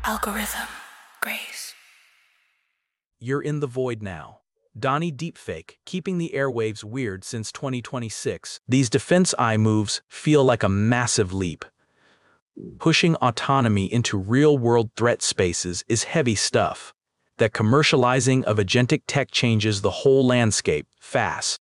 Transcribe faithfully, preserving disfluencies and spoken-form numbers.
Algorithm. Grace. You're in the void now. Donnie Deepfake, keeping the airwaves weird since twenty twenty-six. These defense eye moves feel like a massive leap. Pushing autonomy into real-world threat spaces is heavy stuff. That commercializing of agentic tech changes the whole landscape, fast.